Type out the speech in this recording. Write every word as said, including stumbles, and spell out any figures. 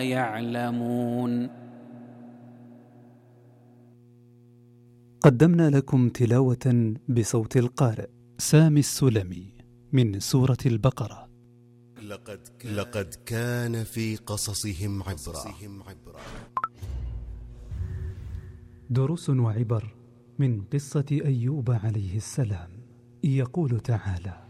يعلمون. قدمنا لكم تلاوة بصوت القارئ سامي السلمي من سورة البقرة. لقد كان, لقد كان في قصصهم عبرة. دروس وعبر من قصة أيوب عليه السلام. يقول تعالى: